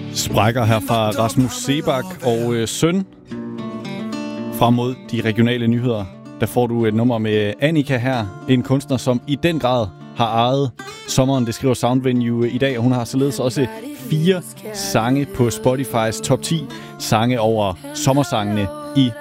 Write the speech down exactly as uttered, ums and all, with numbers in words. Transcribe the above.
Sprækker her fra Rasmus Seebach og øh, søn. Frem mod de regionale nyheder, der får du et nummer med Annika her. En kunstner, som i den grad har ejet sommeren. Det skriver Soundvenue i dag, og hun har således også fire sange på Spotifys top ti sange over sommersangene i